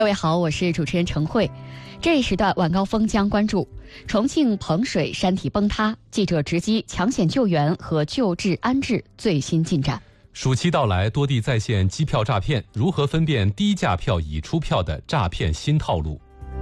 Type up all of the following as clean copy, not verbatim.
各位好，我是主持人程慧。这一时段晚高峰将关注重庆彭水山体崩塌，记者直击抢险救援和救治安置最新进展。 暑期到来，多地再现机票诈骗，如何分辨低价票已出票的诈骗新套路？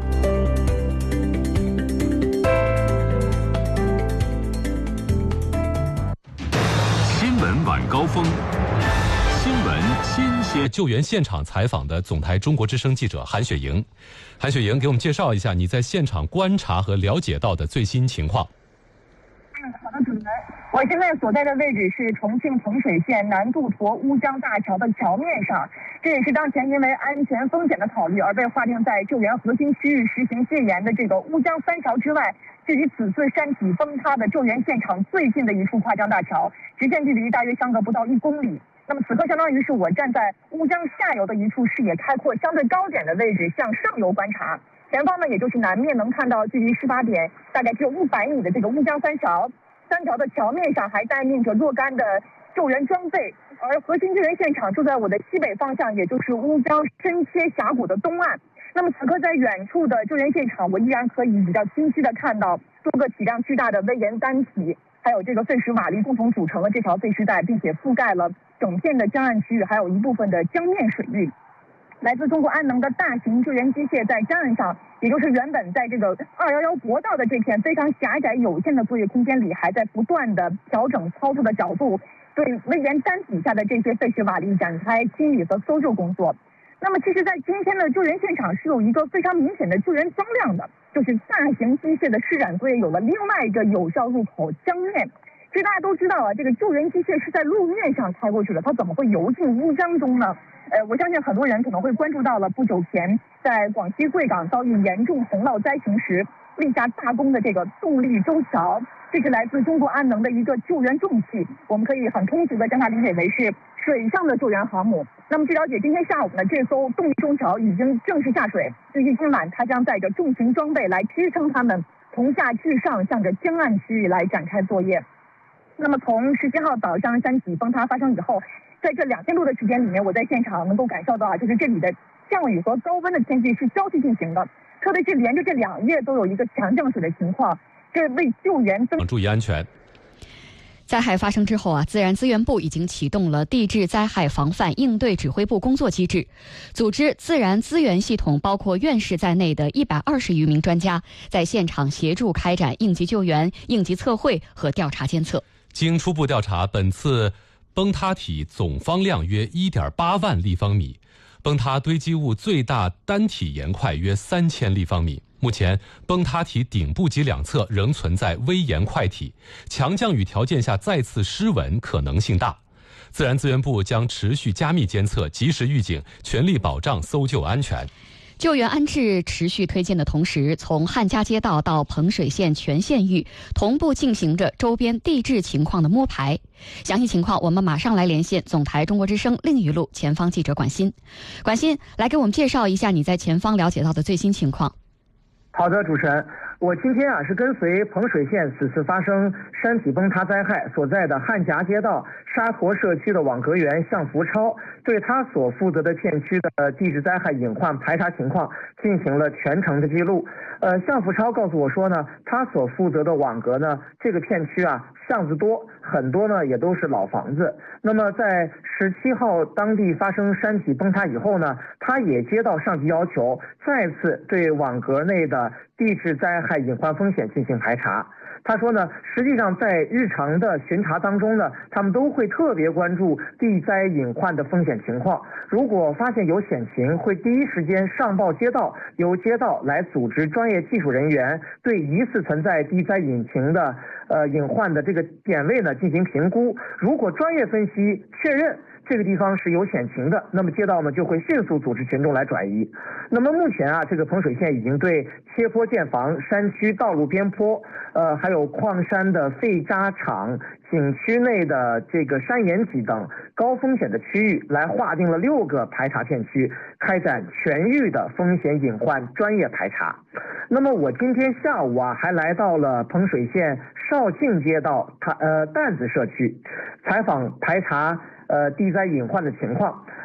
新闻晚高峰，新闻新鲜。 救援现场采访的总台中国之声记者韩雪莹。韩雪莹，给我们介绍一下你在现场观察和了解到的最新情况。 好的，主持人，我现在所在的位置是重庆彭水县南渡沱乌江大桥的桥面上，这也是当前因为安全风险的考虑而被划定在救援核心区域实行戒严的这个乌江三桥之外，距离此次山体崩塌的救援现场最近的一处跨江大桥，直线距离大约相隔不到1公里。那么此刻相当于是我站在乌江下游的一处视野开阔、相对高点的位置向上游观察。前方呢，也就是南面能看到距离事发点大概只有100米的这个乌江三桥，三桥的桥面上还待命着若干的救援装备，而核心救援现场就在我的西北方向，也就是乌江深切峡谷的东岸。那么此刻在远处的救援现场，我依然可以比较清晰的看到多个体量巨大的危岩单体，还有这个碎石瓦砾共同组成了这条废石带，并且覆盖了整片的江岸区域，还有一部分的江面水域。来自中国安能的大型救援机械在江岸上，也就是原本在这个211国道的这片非常狭窄有限的作业空间里，还在不断的调整操作的角度，对危岩单体下的这些废石瓦砾展开清理和搜救工作。那么其实在今天的救援现场是有一个非常明显的救援增量的，就是大型机械的施展作业有了另外一个有效入口江面。其实大家都知道啊，这个救援机械是在路面上开过去的，它怎么会游进乌江中呢？我相信很多人可能会关注到了不久前在广西贵港遭遇严重洪涝灾情时立下大功的这个动力舟桥，这是来自中国安能的一个救援重器，我们可以很通俗的将它理解为是水上的救援航母。那么据了解，今天下午呢，这艘动力舟桥已经正式下水，预计今晚它将载着重型装备来支撑它们从下至上向着江岸区域来展开作业。那么从17号早上山体崩塌发生以后，在这2天多的时间里面，我在现场能够感受到啊，就是这里的降雨和高温的天气是交替进行的，特别是连着这2夜都有一个强降水的情况，这为救援注意安全。 灾害发生之后啊，自然资源部已经启动了地质灾害防范应对指挥部工作机制，组织自然资源系统包括院士在内的120余名专家在现场协助开展应急救援、应急测绘和调查监测。 经初步调查，本次崩塌体总方量约1.8万立方米，崩塌堆积物最大单体岩块约3000立方米。目前，崩塌体顶部及2侧仍存在微岩块体，强降雨条件下再次失稳可能性大。自然资源部将持续加密监测，及时预警，全力保障搜救安全。 救援安置持续推进的同时，从汉家街道到彭水县全县域同步进行着周边地质情况的摸排。详细情况我们马上来连线总台中国之声另一路前方记者管鑫。管鑫，来给我们介绍一下你在前方了解到的最新情况。 好的，主持人，我今天是跟随彭水县此次发生山体崩塌灾害所在的汉夹街道沙坨社区的网格员向福超，对他所负责的片区的地质灾害隐患排查情况进行了全程的记录。向福超告诉我说呢，他所负责的网格呢，这个片区巷子多，很多呢也都是老房子。那么在17号当地发生山体崩塌以后呢，他也接到上级要求，再次对网格内的地质灾害隐患风险进行排查。他说呢，实际上在日常的巡查当中呢，他们都会特别关注地灾隐患的风险情况。如果发现有险情，会第一时间上报街道，由街道来组织专业技术人员对疑似存在地灾隐患的这个点位呢进行评估。如果专业分析确认这个地方是有险情的，那么街道呢就会迅速组织群众来转移。那么目前这个彭水县已经对切坡建房、山区道路边坡，还有矿山的废渣场、景区内的这个山岩脊等高风险的区域，来划定了6个排查片区，开展全域的风险隐患专业排查。那么我今天下午还来到了彭水县绍庆街道担子社区，采访排查地灾隐患的情况。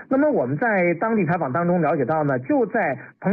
那么我们在当地采访当中了解到呢，就在